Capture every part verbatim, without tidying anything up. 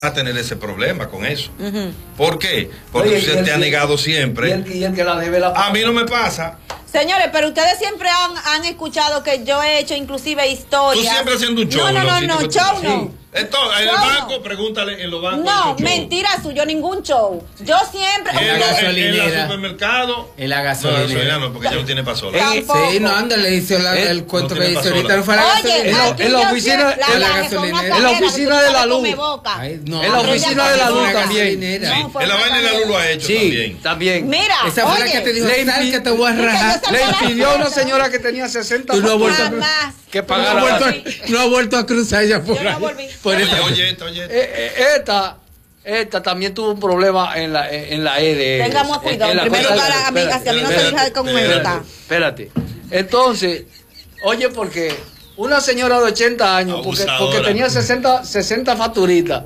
a tener ese problema con eso. Uh-huh. ¿Por qué? Porque Oye, usted te ha negado siempre. Y el, y el que la debe la a mí no me pasa. Señores, pero ustedes siempre han, han escuchado que yo he hecho inclusive historias. Tú siempre haciendo un show. No, no, no, no, show no. Sí. Entonces, en el banco, no. Pregúntale en los bancos. No, mentira suyo, ningún show. Yo siempre. En la gasolinera. En el supermercado. En la gasolinera. No, gasolina no, porque ya no tiene pasola. Eh, sí, no, anda, le hizo la, el, el cuento no que dice ahorita. No fue la Oye, gasolinera. En la oficina, la, en la gasolinera. En la oficina de la luz. Ay, no, en la oficina de la luz también. Sí, en la vaina de la luz lo ha hecho sí, también. también. Mira, esa fue la que te dijo, le que te voy a rajar. Le impidió a una señora que tenía sesenta. Tú no has vuelto a que pagara. No ha vuelto, no ha vuelto a cruzar ya por ahí. Por esta. Oye, oye. Esta Esta también tuvo un problema en la en la E D. Tengamos cuidado. Primero para a mí, hacia mí no se deja de comentar. Espérate. Entonces, oye, porque una señora de ochenta años, porque, porque tenía sesenta, sesenta facturitas.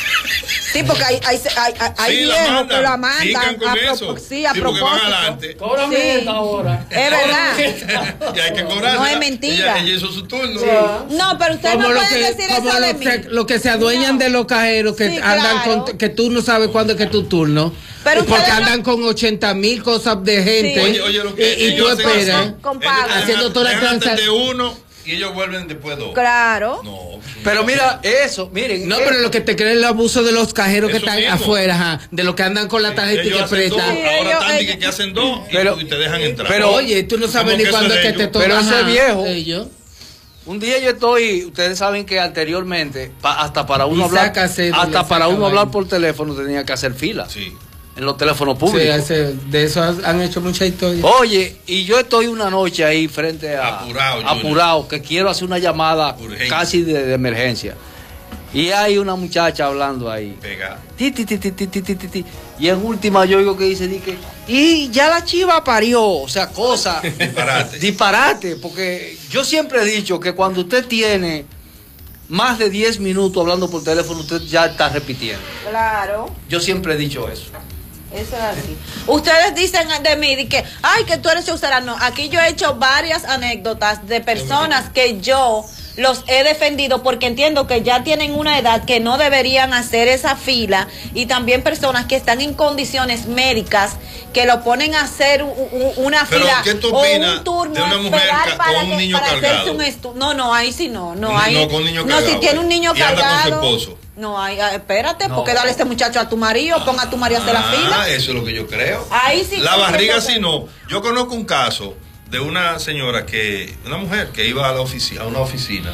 Sí, porque hay, hay, hay, hay sí, viejos la que la mandan con a, eso. Pro, sí, a sí, propósito. Cóbrame sí. esta hora. Es verdad. Y hay que cobrar. No es mentira. Ella, ella hizo su turno. Sí. No, pero usted no puede decir como eso de lo mí. Que, lo que se adueñan no. de los cajeros que sí, andan claro. con, que tú no sabes cuándo es que es tu turno. Pero porque andan no... con ochenta mil cosas de gente. Sí. Oye, oye, lo que y, y tú esperas. Haciendo toda la transacción de uno. Y ellos vuelven después dos. Claro. No. Pero mira, eso, miren. No, pero lo que te creen el abuso de los cajeros que están mismo. afuera, ajá, de los que andan con la tarjeta y que prestan. Sí, ahora están ellos, que, que hacen dos pero, y te dejan entrar. Pero oye, tú no sabes ni cuándo es que te toca. Pero ese viejo. Ellos. Un día yo estoy, ustedes saben que anteriormente, pa, hasta para uno hablar, cero, hasta para uno hablar por teléfono tenía que hacer fila. Sí. En los teléfonos públicos. Sí, ese, de eso han hecho mucha historia. Oye, y yo estoy una noche ahí frente a... Apurado. Apurado, que quiero hacer una llamada Urgente. casi de, de emergencia. Y hay una muchacha hablando ahí. Pega. Ti, ti, ti, ti, ti, ti, ti, ti. Y en última yo oigo que dice, di que, y ya la chiva parió. O sea, cosa... disparate. Disparate, porque yo siempre he dicho que cuando usted tiene más de diez minutos hablando por teléfono, usted ya está repitiendo. Claro. Yo siempre he dicho eso. Eso es así. Ustedes dicen de mí de que, ay, que tú eres showstara. No, aquí yo he hecho varias anécdotas de personas que yo los he defendido porque entiendo que ya tienen una edad que no deberían hacer esa fila, y también personas que están en condiciones médicas que lo ponen a hacer una Pero, fila ¿qué tú o opinas un turno de una mujer esperar para, con un niño para cargado? hacerse un estu no, no, ahí sí no, no, ahí, no, con niño no cargado, si tiene un niño y anda cargado. con su esposo. No, ay, espérate, no. porque dale a este muchacho a tu marido, ponga a tu marido a hacer la fila. Ah, eso es lo que yo creo. Ahí sí. La barriga sí no. Yo conozco un caso de una señora que, una mujer que iba a la oficina, a una oficina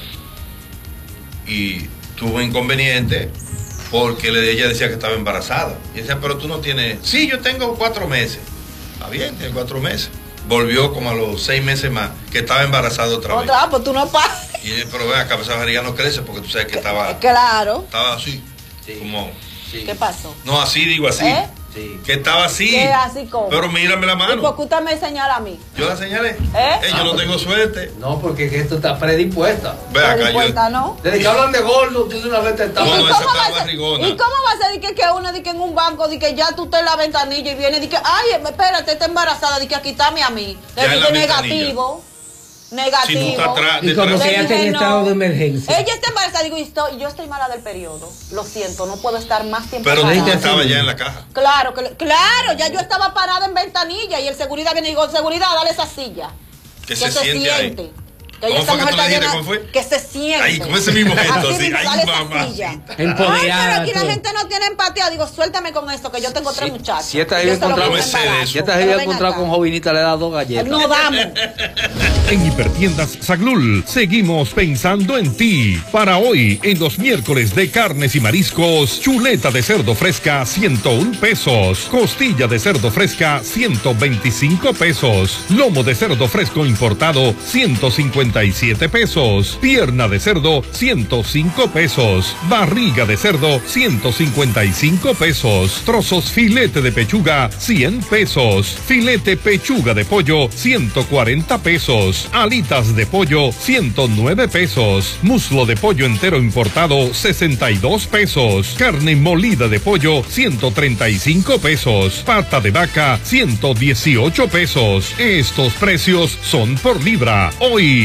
y tuvo inconveniente porque le, ella decía que estaba embarazada. Y decía, pero tú no tienes. Sí, yo tengo cuatro meses. Está bien, tiene cuatro meses. Volvió como a los seis meses más, que estaba embarazada otra vez. Otra, pues tú no pasas. Y pero vea, acá esa barriga no crece porque tú sabes que estaba. Claro. Estaba así. Sí. Como. Sí. ¿Qué pasó? No, así digo así. ¿Eh? Sí. Que estaba así. ¿Qué así como? Pero mírame la mano. ¿Y por qué usted me señala a mí? Yo la señalé. ¿Eh? Eh, yo no tengo suerte. No, porque esto está predispuesta. Ve acá, Cuenta, yo. ¿no? Desde que hablan de gordo, tú de una vez te estás. No, ¿Y, no, cómo esa va a está ser, barrigona. ¿Y cómo va a ser que, que uno di que en un banco di que ya tú estás en la ventanilla y viene y di que, ay, espérate, está embarazada, di que quítame a mí? Ya Le en la dije ventanilla. negativo. Negativo. Si tú estás atrás, Y como detrás. que ella Le está en dije, estado no. de emergencia. Ella está embarazada, digo, y estoy, yo estoy mala del periodo. Lo siento, no puedo estar más tiempo Pero tú parada. estaba ya en la caja. Claro, que, claro, ya yo estaba parada en ventanilla y el seguridad viene y digo, seguridad, dale esa silla. Que se siente ahí. Que ¿Cómo esa fue que mujer tú le está dijiste? llena- ¿Cómo fue? Que se siente. Ahí, con ese mismo gesto, así. mismo, Ay, dale esa mamá. silla. Empoderada, Ay, pero aquí la todo. gente no tiene empatía. Digo, suéltame con esto, que yo tengo tres muchachos. Si esta Yo iba a se lo encontrar, pongo en Mercedes, embarazo. si esta Pero iba a ven encontrar acá. con Jovinita, le da dos galletas. No damos. En Hipertiendas Saglul seguimos pensando en ti. Para hoy, en los miércoles de carnes y mariscos, chuleta de cerdo fresca ciento uno pesos, costilla de cerdo fresca ciento veinticinco pesos, lomo de cerdo fresco importado ciento cincuenta y siete pesos, pierna de cerdo ciento cinco pesos, barriga de cerdo ciento cincuenta y cinco pesos, trozos filete de pechuga cien pesos, filete pechuga de pollo ciento cuarenta pesos, alitas de pollo ciento nueve pesos, muslo de pollo entero importado sesenta y dos pesos, carne molida de pollo ciento treinta y cinco pesos, pata de vaca ciento dieciocho pesos. Estos precios son por libra. Hoy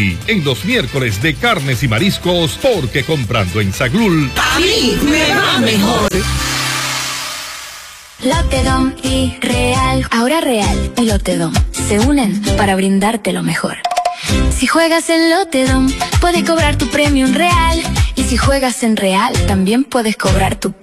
ti en los miércoles de carnes y mariscos, porque comprando en Saglul, a mí me va mejor. Lotedom y Real. Ahora Real y Lotedom se unen para brindarte lo mejor. Si juegas en Lotedom, puedes cobrar tu premio en Real. Y si juegas en Real, también puedes cobrar tu